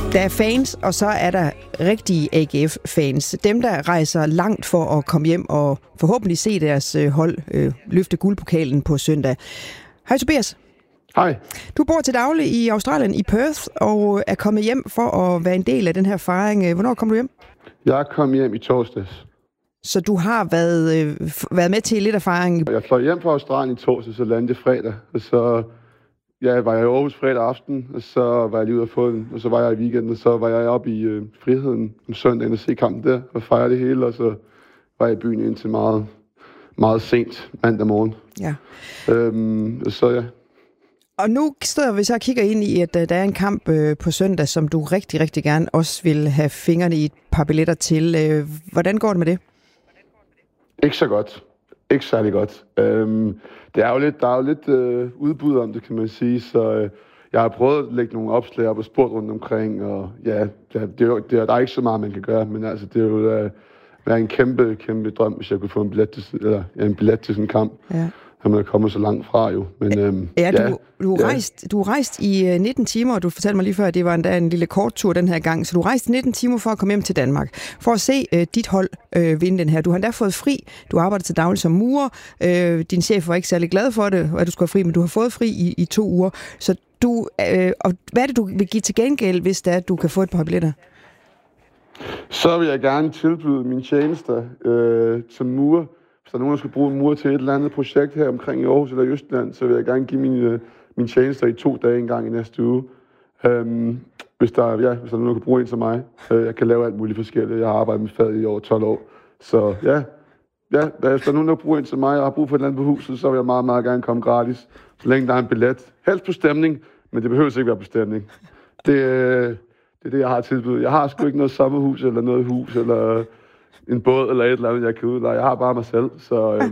Der er fans, og så er der rigtige AGF-fans. Dem, der rejser langt for at komme hjem og forhåbentlig se deres hold løfte guldpokalen på søndag. Hej Tobias. Hej. Du bor til daglig i Australien, i Perth, og er kommet hjem for at være en del af den her fejring. Hvornår kom du hjem? Jeg kom hjem i torsdags. Så du har været med til lidt af fejringen? Jeg fløj hjem fra Australien i torsdags og landede fredag. Og så var jeg i Aarhus fredag aften, og så var jeg lige ude at få den. Og så var jeg i weekenden, og så var jeg oppe i Friheden om søndagen og se kampen der og fejre det hele. Og så var jeg i byen indtil meget, meget sent mandag morgen. Ja. Så ja. Og nu står vi så og kigger ind i, at der er en kamp på søndag, som du rigtig, rigtig gerne også vil have fingrene i et par billetter til. Hvordan går det med det? Ikke så godt. Ikke særlig godt. Der er jo lidt udbud om det, kan man sige, så jeg har prøvet at lægge nogle opslag op og spurgt rundt omkring, og ja, der er ikke så meget, man kan gøre, men altså, det vil være en kæmpe, kæmpe drøm, hvis jeg kunne få en billet til sådan en kamp. Ja. Når man er kommet så langt fra, jo. Men, du er rejst i 19 timer, og du fortalte mig lige før, at det var en lille kort tur den her gang, så du rejste 19 timer for at komme hjem til Danmark, for at se dit hold vinde den her. Du har endda fået fri, du arbejder til daglig som murer, din chef var ikke særlig glad for det, at du skulle have fri, men du har fået fri i 2 uger. Så og hvad er det, du vil give til gengæld, hvis det er, at du kan få et par billetter? Så vil jeg gerne tilbyde mine tjenester som murer. Hvis der er nogen, der skal bruge en mur til et eller andet projekt her omkring i Aarhus eller Østland, så vil jeg gerne give mine tjenester i 2 dage en gang i næste uge. Hvis der er nogen, der kan bruge en til mig. Jeg kan lave alt muligt forskelligt. Jeg har arbejdet med fad i over 12 år. Så ja, hvis der er nogen, der kan bruge en til mig, og har brug for et eller andet på huset, så vil jeg meget, meget gerne komme gratis. Så længe der er en billet. Helst på stemning, men det behøver ikke være på stemning. Det er det, jeg har tilbudt. Jeg har sgu ikke noget sommerhus eller noget hus eller en båd eller et eller andet, jeg kan udleje. Jeg har bare mig selv, så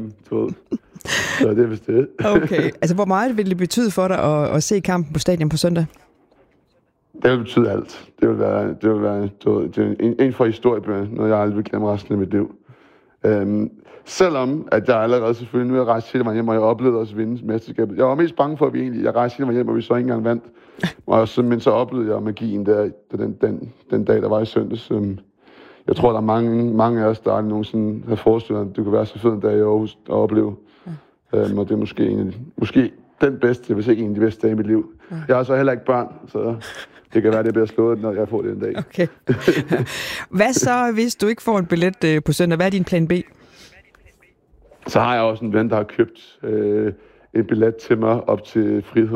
så det er vist det. Okay, altså hvor meget vil det betyde for dig at se kampen på stadion på søndag? Det vil betyde alt. Det vil være en for historiebøger, når jeg aldrig vil glemme resten af mit liv. Selvom at jeg allerede selvfølgelig, nu er jeg rejst hele vejen hjem, og jeg oplevede også at vinde mesterskabet. Jeg var mest bange for, at jeg rejste hele vejen hjem, og vi så ikke engang vandt. Men så oplevede jeg magien der den dag, der var i søndags. Jeg tror, der er mange af os, der aldrig nogensinde har forestillet, at det kunne være så fed en dag i Aarhus at opleve. Og det er måske den bedste, hvis ikke en af de bedste dage i mit liv. Jeg har så heller ikke børn, så det kan være, det bliver slået, når jeg får det en dag. Okay. Hvad så, hvis du ikke får en billet på søndag? Hvad er din plan B? Så har jeg også en ven, der har købt en billet til mig op til Frihed.